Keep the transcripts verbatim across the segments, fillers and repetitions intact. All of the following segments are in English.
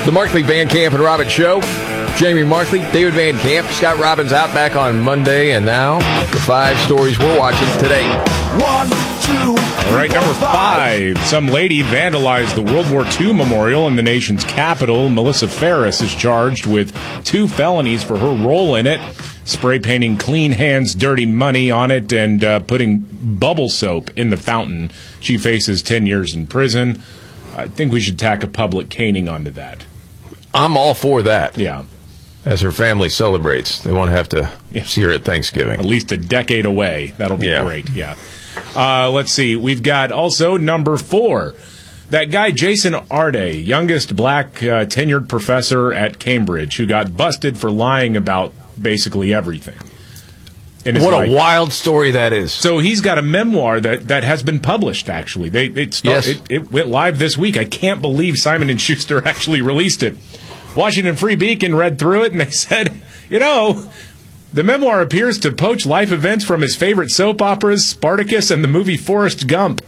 The Markley, Van Camp, and Robbins Show. Jamie Markley, David Van Camp, Scott Robbins out back on Monday. And now, the five stories we're watching today. One, two, All right, number five. Some lady vandalized the World War Two memorial in the nation's capital. Melissa Ferris is charged with two felonies for her role in it. Spray painting Clean Hands, Dirty Money on it and uh, putting bubble soap in the fountain. She faces ten years in prison. I think we should tack a public caning onto that. I'm all for that. Yeah. As her family celebrates. They won't have to Yeah. see her at Thanksgiving. At least a decade away. That'll be Yeah. great. Yeah. Uh, let's see. We've got also number four. That guy, Jason Arde, youngest black uh, tenured professor at Cambridge, who got busted for lying about basically everything. in his What life. a wild story that is. So he's got a memoir that, that has been published, actually. They it, Yes. start, it it went live this week. I can't believe Simon and Schuster actually released it. Washington Free Beacon read through it, and they said, you know, the memoir appears to poach life events from his favorite soap operas, Spartacus and the movie Forrest Gump.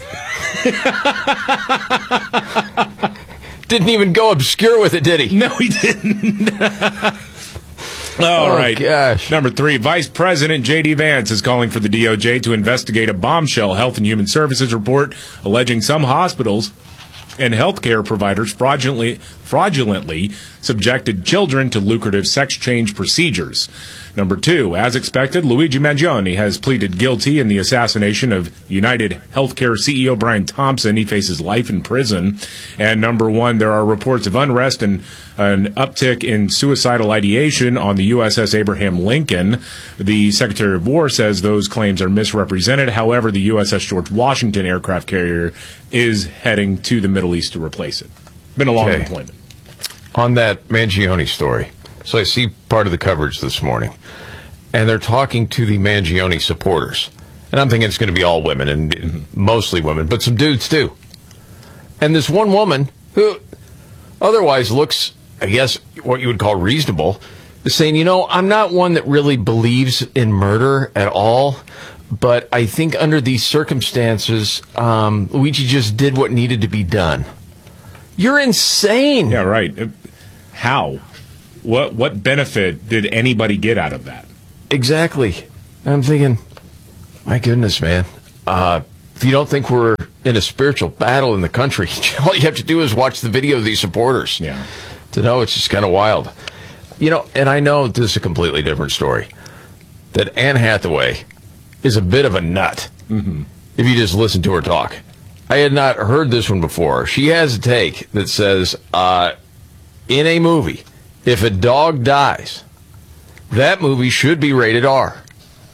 Didn't even go obscure with it, did he? No, he didn't. All Oh, right. gosh. Number three, Vice President J D. Vance is calling for the D O J to investigate a bombshell Health and Human Services report alleging some hospitals and healthcare providers fraudulently, fraudulently subjected children to lucrative sex change procedures. Number two, as expected, Luigi Mangione has pleaded guilty in the assassination of United Healthcare C E O Brian Thompson. He faces life in prison. And number one, there are reports of unrest and an uptick in suicidal ideation on the U S S Abraham Lincoln. The Secretary of War says those claims are misrepresented. However, the U S S George Washington aircraft carrier is heading to the Middle East to replace it. Been a long Okay. deployment. On that Mangione story. So I see part of the coverage this morning, and they're talking to the Mangione supporters. And I'm thinking it's going to be all women, and mm-hmm. mostly women, but some dudes too. And this one woman, who otherwise looks, I guess, what you would call reasonable, is saying, you know, I'm not one that really believes in murder at all, but I think under these circumstances, um, Luigi just did what needed to be done. You're insane. Yeah, right. Uh, How? What what benefit did anybody get out of that? Exactly. I'm thinking, my goodness, man. Uh, if you don't think we're in a spiritual battle in the country, all you have to do is watch the video of these supporters. Yeah. To know it's just kind of wild. You know, and I know this is a completely different story, that Anne Hathaway is a bit of a nut, mm-hmm. if you just listen to her talk. I had not heard this one before. She has a take that says, uh, in a movie, if a dog dies, that movie should be rated R.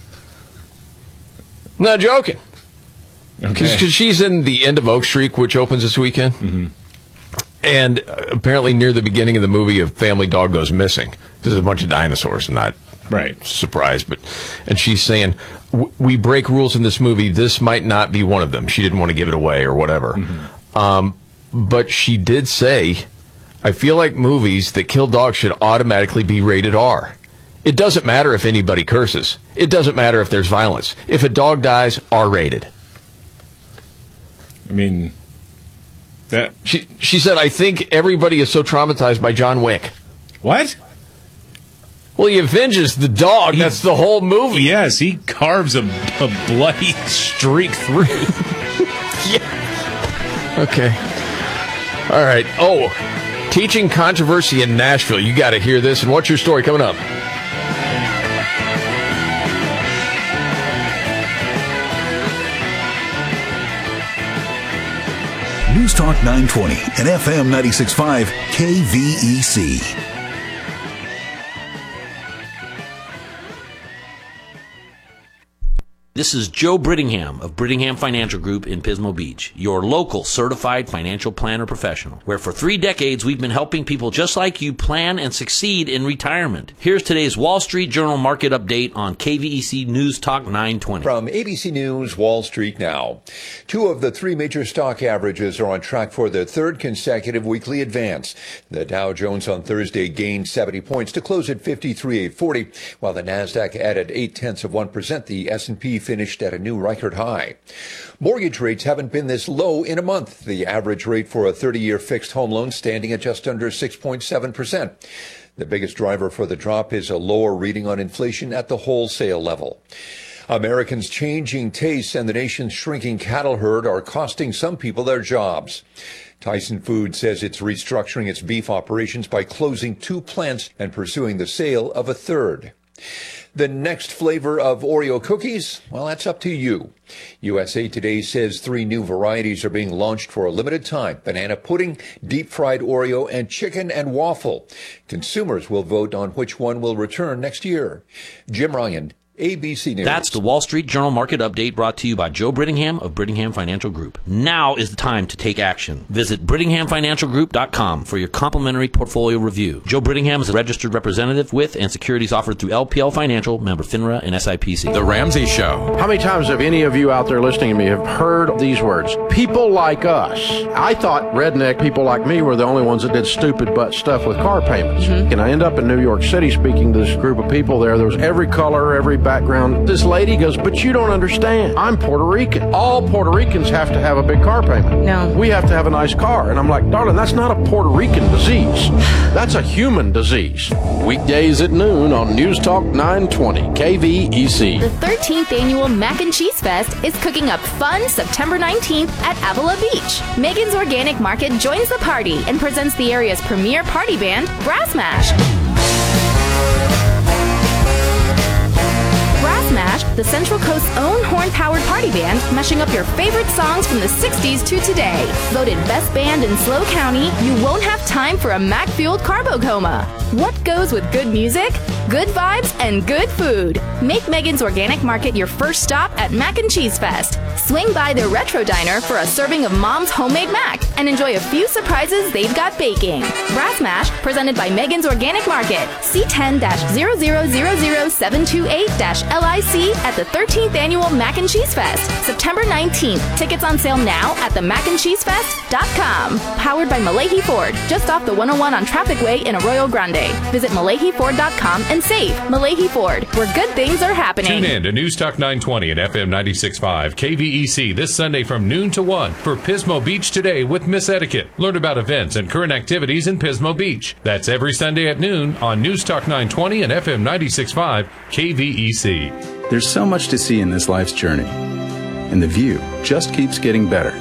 I'm not joking. Because Okay. she's in The End of Oak Street, which opens this weekend. Mm-hmm. And uh, apparently near the beginning of the movie, a family dog goes missing. There's a bunch of dinosaurs. I'm not Right. surprised. But, and she's saying, we break rules in this movie. This might not be one of them. She didn't want to give it away or whatever. Mm-hmm. Um, but she did say, I feel like movies that kill dogs should automatically be rated R. It doesn't matter if anybody curses. It doesn't matter if there's violence. If a dog dies, R-rated. I mean, that. She she said, I think everybody is so traumatized by John Wick. What? Well, he avenges the dog. He- That's the whole movie. Yes, he carves a, a bloody streak through. Yeah. Okay. All right. Oh, teaching controversy in Nashville. You got to hear this. And what's your story coming up? News Talk nine twenty and F M ninety-six point five K V E C. This is Joe Brittingham of Brittingham Financial Group in Pismo Beach, your local certified financial planner professional, where for three decades we've been helping people just like you plan and succeed in retirement. Here's today's Wall Street Journal market update on K V E C News Talk nine twenty. From A B C News, Wall Street Now. Two of the three major stock averages are on track for their third consecutive weekly advance. The Dow Jones on Thursday gained seventy points to close at fifty-three eight forty, while the Nasdaq added eight tenths of one percent. The S and P finished at a new record high. Mortgage rates haven't been this low in a month. The average rate for a thirty-year fixed home loan standing at just under six point seven percent. The biggest driver for the drop is a lower reading on inflation at the wholesale level. Americans' changing tastes and the nation's shrinking cattle herd are costing some people their jobs. Tyson Foods says it's restructuring its beef operations by closing two plants and pursuing the sale of a third. The next flavor of Oreo cookies? Well, that's up to you. U S A Today says three new varieties are being launched for a limited time: banana pudding, deep-fried Oreo, and chicken and waffle. Consumers will vote on which one will return next year. Jim Ryan, A B C News. That's the Wall Street Journal market update brought to you by Joe Brittingham of Brittingham Financial Group. Now is the time to take action. Visit Brittingham Financial Group dot com for your complimentary portfolio review. Joe Brittingham is a registered representative with and securities offered through L P L Financial, member FINRA and S I P C. The Ramsey Show. How many times have any of you out there listening to me have heard these words? People like us. I thought redneck people like me were the only ones that did stupid butt stuff with car payments. Mm-hmm. And I end up in New York City speaking to this group of people there. There was every color, every background. This lady goes, but you don't understand. I'm Puerto Rican. All Puerto Ricans have to have a big car payment. No. We have to have a nice car. And I'm like, darling, that's not a Puerto Rican disease. That's a human disease. Weekdays at noon on News Talk nine twenty K V E C. The thirteenth annual Mac and Cheese Fest is cooking up fun September nineteenth at Avila Beach. Megan's Organic Market joins the party and presents the area's premier party band, Brass Mash. Brass Mash, the Central Coast's own horn-powered party band, mashing up your favorite songs from the sixties to today. Voted best band in SLO County, you won't have time for a Mac-fueled carbo coma. What goes with good music? Good vibes and good food. Make Megan's Organic Market your first stop at Mac and Cheese Fest. Swing by their Retro Diner for a serving of Mom's homemade mac and enjoy a few surprises they've got baking. Brass Mash, presented by Megan's Organic Market. C ten zero zero zero zero seven two eight L I C at the thirteenth annual Mac and Cheese Fest, September nineteenth. Tickets on sale now at the mac and cheese fest dot com. Powered by Malahi Ford, just off the one oh one on Traffic Way in Arroyo Grande. Visit Malahi Ford dot com and save. Malahi Ford, where good things are happening. Tune in to News Talk nine twenty and F M ninety-six point five K V E C this Sunday from noon to one for Pismo Beach Today with Miss Etiquette. Learn about events and current activities in Pismo Beach. That's every Sunday at noon on News Talk nine twenty and F M ninety-six point five K V E C. There's so much to see in this life's journey, and the view just keeps getting better.